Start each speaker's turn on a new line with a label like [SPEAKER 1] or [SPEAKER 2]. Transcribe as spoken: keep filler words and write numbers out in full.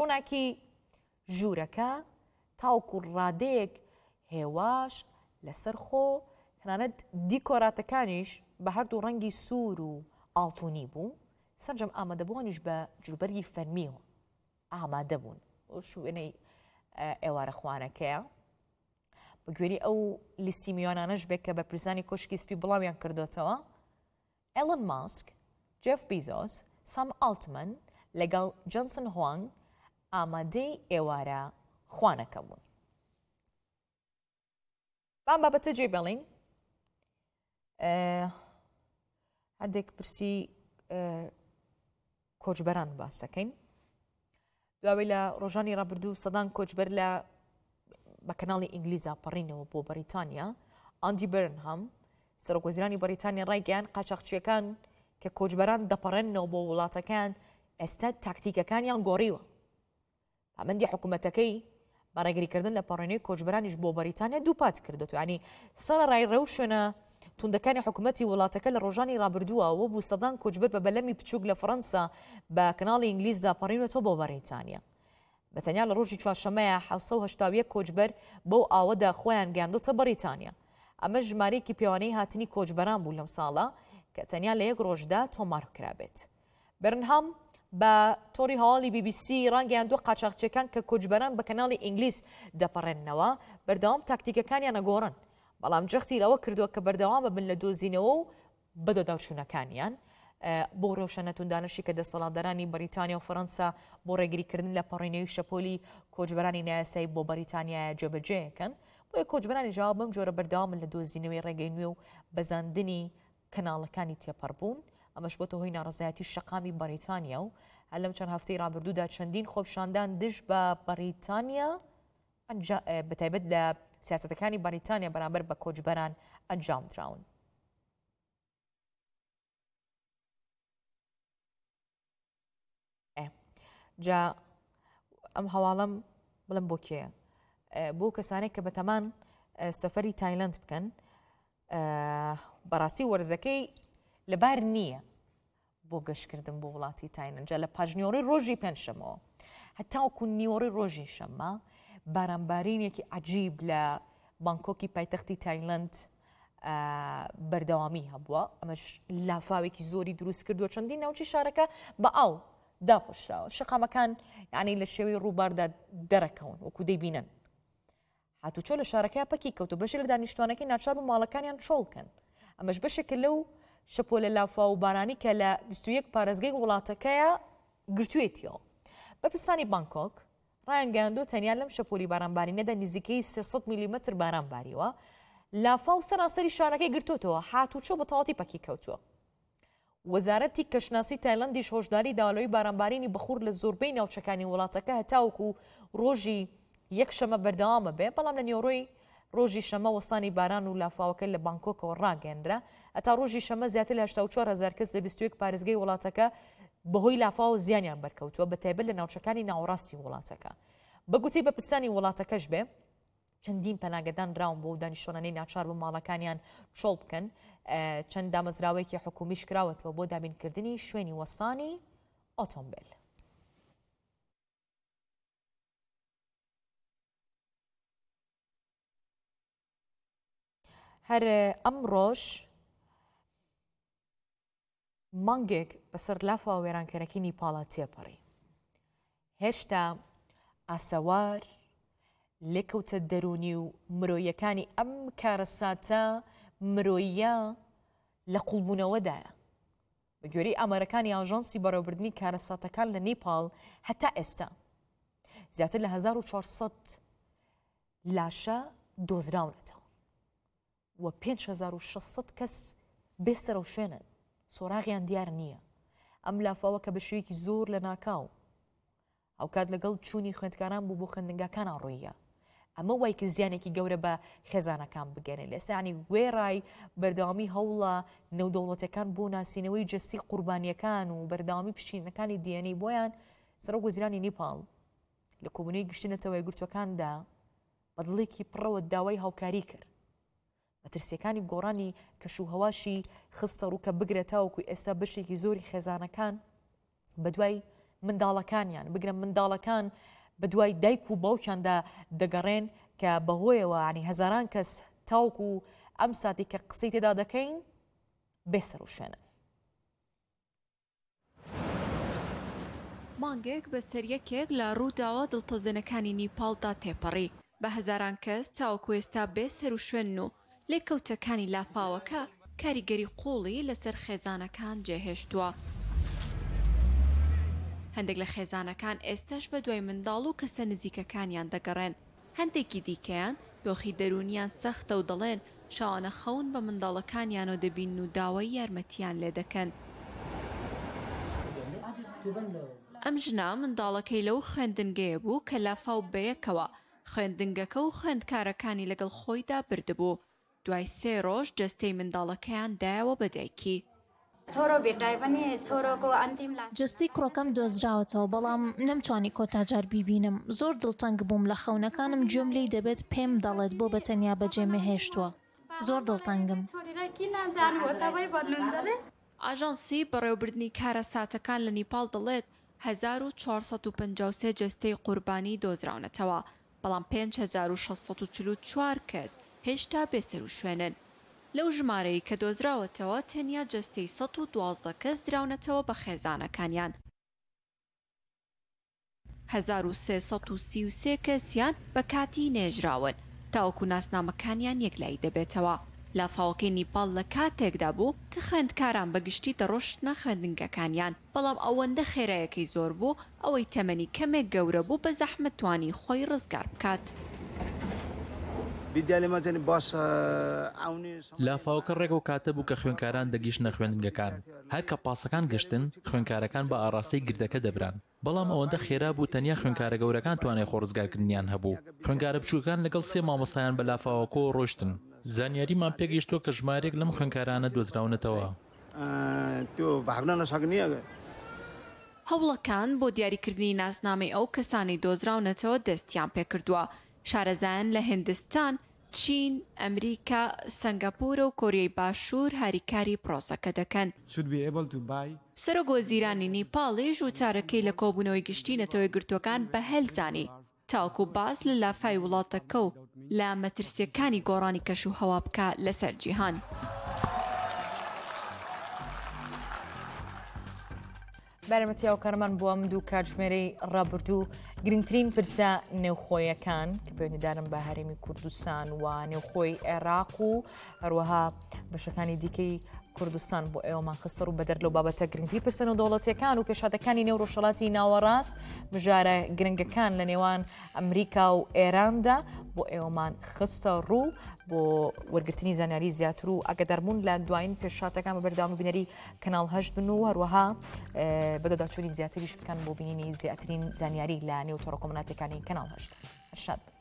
[SPEAKER 1] ڕووناکی ژوورەکە تاوکو ڕادەیەک هێواش لەسەر خۆ تەنانەت دیکۆراتەکانیش بە هەردوو ڕەنگی سوور و ئاڵتونی بوو سەرنجەم ئامادەبوونیش بە جلوبەرگی فەرمیەوە ئامادە بوون شوێنەی ئێوارە خوانەکەیە بە گوێری ئەو لیستی میوانانەش بێت کە بە پرزانی کۆشکی سپی بڵاویان کردوتەوە ئێلن ماسک، جێف بیزۆس، سام ئالتمن لەگەڵ جۆنسن هوانگ ئامادەی ئێوارە خوانەکە بوون. بام بابەتە جێ بەڵین هەندێک پرسی کۆچبەران باسەکەین. دواوی لە ڕۆژانی ڕابردوو سەدان کۆچبەر لە بە کەناڵی ئینگلیزا پەڕینەوە بۆ بەریتانیا. ئاندی بەرنهام سەرۆکوەزیرانی بەریتانیا ڕایگەیاند قاچاقچیەکان کە کۆچبەران دەپەڕێنەوە بۆ وڵاتەکان ئێستا تاکتیکەکانیان گۆڕیوە. پامەندی حکوومەتەکەی بەڕێگریکردن لە پەڕێنەی کۆچبەرانیش بۆ بەریتانیا دووپات کردوێت. ینی سەرەڕای ڕێو شوێنە توندەکانی حکوومەتی وڵاتەکە لە ڕۆژانی ڕابردووەوە بوو سەدان کۆچبەر بە بەلەمی بچووک لە فەڕەنسا بە کەناڵی ئینگلیزدا پەڕینەوە بۆ بەریتانیا. بەتەنیا لە ڕۆژی چوارشەمەیە حەوت و هەشتا و یەک کۆچبەر بەو ئاوەدا خۆیان گەیاندۆتە بەریتانیا. ئەمە ژمارەیەکی پێوانەی هاتنی کۆچبەران بوو لەم ساڵە کە تەنیا لە یەک ڕۆژدا تۆمار کرابێت. بەرنهام بە تۆری هەواڵی بی بی سی ڕانگەیاندووە قاچاقچیەکان کە کۆچبەران بە کەناڵی ئینگلیز دەپەڕێنەوە بەردەوام تاکتیکەکانیان نەگۆڕن، بەڵام جەختی لەوە کردووە کە بەردەوام ببن لە دۆزینەوە و بەدەداوچوونەکانیان بۆ ڕێوشەنە توندانشی کە دەسەڵاتدارانی بەریتانیا و فەڕەنسا بۆ ڕێگریکردن لە پەڕێنەوەی شەپۆلی کۆچبەرانی نایاسایی بۆ بەریتانیایە جێبەجێیەکەن. بۆیە کۆچبەرانی جواب بەم جۆرە بەردەوامن لە دۆزینەوەی ڕێگەی نوێ و بەزاندنی کەناڵەکانی تێپەڕبوون. ئەمەش بۆتە هۆی ناڕزایەتی شەقامی بەریتانیا و هەر لەم چەند هەفتەی ڕابردوودا چەندین خۆپشاندان دژ بە بەریتانیا بەتایبەت لە سیاسەتەکانی بەریتانیا بەرامبەر بە کۆچبەران ئەنجام دراون. جا ئەم هەواڵەم بڵم بۆ کێیە؟ بۆ کەسانێک کە بەتەمان سەفەری تایلەند بکەن بەڕاستی وەرزەکەی لەبار نییە بۆ گەشتکردن بۆ وڵاتی تایلەند. جا لە پاژنیۆڕی ڕۆژی پێنجشەمەوە هەتاوەکو نیوەڕی ڕۆژی شەممە بارانبارینێکی عەجیب لە بانکۆکی پایتەختی تایلەند بەردەوامی هەبووە. ئەمەش لافاوێکی زۆری دروست کردووە چەندین ناوچی شارەکە بە ئاو داپۆشراوە. شەقامەکان یعنی لە شێوەی ڕووباردا دەرەکەون وەکو دەیبینن. هاتوچۆ لە شارەکە پەکی کەوتو بەشی لە دانیشتوانەکەی ناچار و ماڵەکانیان چۆڵکەن. ئەمەش بەشێکە لەو شەپۆ لە لافا و بارانی کە لە بیست و یەک پارێزگای وڵاتەکەیە گرتوێتیەوە. بەپرسانی بانکۆک ڕایانگەیاندووە تەنیا لەم شەپۆلی بارانبارینەدا نزیکەی سێسەد میلیمەتر باران باریوە. لافا و سەراسەری شارەکەی گرتوتەوە هاتوچۆ بە تەواوەتی پەکی کەوتووە. وەزارەتی کەشناسی تایلەندیش هۆشداری داوالەوەی بارانبارینی بەخور لە زۆربەی ناوچەکانی وڵاتەکە هەتاوەکو ڕۆژی یەکشەمە بەردەوامە بێ، بەڵام لە نیوەڕۆی ڕۆژی شەمە وەستانی باران و لافاوەکە لە بانکۆکەوە ڕاگەندرا. ئەتا ڕۆژی شەمە زیاتر لە هەشتا و چوار هەزار کەس لە بیست و یەک پارێزگای وڵاتەکە بەهۆی لافاوە زیانیان بەرکەوتووە بەتایبەت لە ناوچەکانی ناوەڕاستی وڵاتەکە. بەگوتی بە پرسانی وڵاتەکەش بێ چەندین پەناگەدان راون بۆ دانیشتوانانەی ناچار بە ماڵەکانیان چۆڵ بکەن. چەند دامەزراوەیەکی حکومیش کراوەتەوە بۆ دابینکردنی شوێنی وەستانی ئۆتۆمبیل. هەر ئەمڕۆژ مانگێک بەسەر لافا وێرانکەرەکی نیپاڵە تێپەڕی. هێشتا ئاسەوار لێکەوتە دەرونی و مرۆیەکانی ئەم کارەساتە مرۆیە لە قوڵبوونەوەدایە. بە گوێرەی ئامارەکانی ئاژانسی بەڕێوەبردننی کارەساتەکان لە نیپاڵ هەتا ئێستا زیاتر لە هەزار و چوارسەد لاشە دۆزراونەتەوە و پێنج هەزار و شەشسەد کەس بێسەرە و شوێنن سۆراغیان دیار نییە. ئەم لافاوە کە بە شێوەیەکی زۆر لە ناکاو هەوکات لەگەڵ چوونی خوێندکاران بوو بۆ خوێندنگەکانە ڕوویە. ئەمە وای کە زیانێکی گەورە بە خێزانەکان بگەنێت. لێستا ینی وێڕای بەردەوامی هەوڵە نێودەوڵەتەکان بۆ ناسینەوەی جەستی قوربانیەکان و بەردەوامی پشتینەکانی دیێنەی بۆیان سەرۆک وەزیرانی نیپاڵ لە کۆبوونەوەی گشتنەتەوە یەکگرتوەکاندا بەدڵێکی پڕەوە داوای هاوکاری کرد. مەترسیەکانی گۆڕانی کەشوهەواشی خستە ڕووکە بگرێتەوەکو ئێستا بەشێکی زۆری خێزانەکان بەدوای منداڵەکانیان بگرن منداڵەکان بە دوای دایک و باوکیاندا دەگەڕێن کە بەهۆیەوە عنی هەزاران کەس تاوکو و ئەم ساتی کە قسەی تێدا دەکەین بێسەر و شوێنە.
[SPEAKER 2] مانگێک بە سەریەکێک لە ڕووداوە دڵتەزێنەکانی نیپاڵدا تێپەڕی بە هەزاران کەس تاوەکو ئێستا بێسەر و شوێن و لێکەوتەکانی لافاوەکە کاریگەری قوڵی لەسەر خێزانەکان جێهێشتووە. هەندێک لە خێزانەکان ئێستش بە دوای منداڵ و کەسە نزیکەکانیان دەگەڕێن. هەندێکی دیکەیان دۆخی دەرونیان سەختە و دەڵێن شاوانە خەون بە منداڵەکانیانەوە دەبین و داوای یارمەتیان لێ دەکەن. ئەم ژنا منداڵەکەی لەو خوێندنگەیە بوو کە لافاو بەیەکەوە خوێندنگەکە و خوێندکارەکانی لەگەڵ خۆیدا بردبوو. دوای سێ ڕۆژ جەستەی منداڵەکەیان دایەوە بە دایکی.
[SPEAKER 3] جستی کوڕەکەم دۆزراوەتەوە بەڵام نەمتوانی کۆتاجار بیبینم. زۆر دڵتەنگ بووم لە خەونەکانم گوێم لێی دەبێت پێم دەڵێت بۆ بەتەنیا بەجێمە هێشتووە. زۆر دڵتەنگم.
[SPEAKER 2] ئاژانسی بەڕێوەبردننی کارە ساتەکان لە نیپاڵ دەڵێت هەزار و چوار سەد و پەنجا و سێ جەستەی قوربانی دۆزراونەتەوە بەڵام پێنج هەزار و شەش سەد و چل و چوار کەس هێشتا بێسەر و شوێنن. لەو ژمارەی کە دۆزراوەتەوە تەنیا جەستەی سەد و دوازدە کەس دراونەتەوە بە خێزانەکانیان. هەزار و سێ سەد و سی و سێ کەسیان بە کاتی نێژراون تاوەکو ناسنامەکانیان یەکلایی دەبێتەوە. لافاوەکەی نیپاڵ لە کاتێکدا بوو کە خوێندکاران بەگشتی دەڕۆشتنە خوێندنگەکانیان بەڵام ئەوەندە خێرایەکەی زۆر بوو ئەوەی تەمەنی کەمێک گەورە بوو بە زەحمەت توانی خۆی ڕزگار بکات.
[SPEAKER 4] لافاوەکە ڕێگە و کاتە بوو کە خوێنکاران دەگەیشتنە خوێندنگەکان. هەر کە پاسەکان گشتن خوێنکارەکان بە ئاراستەی گردەکە دەبران بەڵام ئەوەندە خێرا بوو تەنیا خوێنکارە گەورەکان توانای خۆ ڕزگارکردنیان هەبوو. خوێنکارە بچووکەکان لەگەڵ سێ مامۆستایان بە لافاوەکۆ ڕۆشتن. زانیاریمان پێگەیشتووە کە ژمارێک لەم خوێنکارانە دۆزراونەتەوە.
[SPEAKER 2] هەوڵەکان بۆ دیاریکردنی ناسنامەی ئەو کەسانی دۆزراونەتەوە دەستیان پێکردووە. شارەزایان لە هیندستان، چین، ئەمریکا، سنگاپور و کۆریای باشوور هاریکاری پرۆسەکە دەکەن. سەرۆکوەزیرانی نیپاڵیش وتارەکەی لە کۆبوونەوەی گشتینەتەوەی گرتوەکان بە هەلزانی تاوەکو باس لە لافای وڵاتەکە و لە مەترسیەکانی گۆڕانی کەش و هەوا بکە لەسەر جیهان.
[SPEAKER 1] بارەمەتیاو کارمان بۆ ئەم دوو کاتژمێرەی ڕابردوو گرنگترین پرسە نێوخۆیەکان کە پەیوەندیدارن بە هەرێمی کوردستان و نێوخۆی عێراق و هەروەها بەشەکانی دیکەی کوردستان بۆ ئێوەمان خسەر و بەدەر لەو بابەتە گرنگتری پرسە و دەوڵەتیەکان و پێشادەکانی نێو ڕۆژهەڵاتی ناوەڕاست بژارە گرنگەکان لە نێوان ئەمریکا و ئێراندا بۆ ئێوەمان خستە ڕوو بۆ وەرگرتنی زانیاری زیاتر و ئەگەداربوون لە دوایین پێشاتەکان بە بەردەوامی بینەری کەناڵ هەشت بن و هەروەها بەدەداچووری زیاتریش بکەن بۆ بینینی زیاترین زانیاری لە نێو تۆڕە کۆمەڵایەتیەکانی کەناڵ هەشت. شاد